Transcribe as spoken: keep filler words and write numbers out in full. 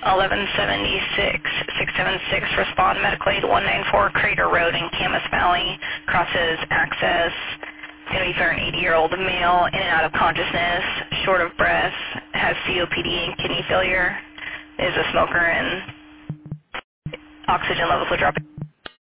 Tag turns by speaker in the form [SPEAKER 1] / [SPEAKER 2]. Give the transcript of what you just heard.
[SPEAKER 1] eleven seventy-six, six seven six, respond medical aid one ninety-four Crater Road in Camas Valley, crosses access, going to be for an eighty-year-old male, in and out of consciousness, short of breath, has C O P D and kidney failure, is a smoker, and oxygen levels will drop.